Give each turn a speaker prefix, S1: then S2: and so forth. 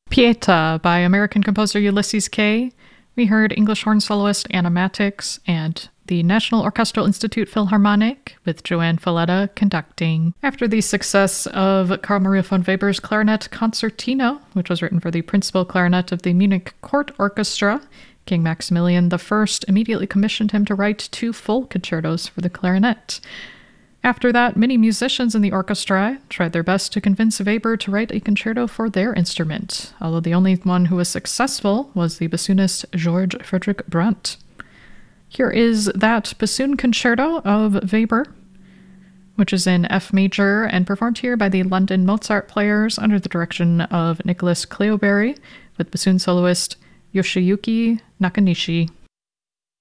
S1: Pieta by American composer Ulysses Kay. We heard English horn soloist Anna Matix and the National Orchestral Institute Philharmonic with Joanne Falletta conducting. After the success of Carl Maria von Weber's clarinet concertino, which was written for the principal clarinet of the Munich Court Orchestra, King Maximilian I immediately commissioned him to write 2 full concertos for the clarinet. After that, many musicians in the orchestra tried their best to convince Weber to write a concerto for their instrument, although the only one who was successful was the bassoonist George Frederick Brandt. Here is that bassoon concerto of Weber, which is in F major and performed here by the London Mozart Players under the direction of Nicholas Cleobury with bassoon soloist Yoshiyuki Nakanishi.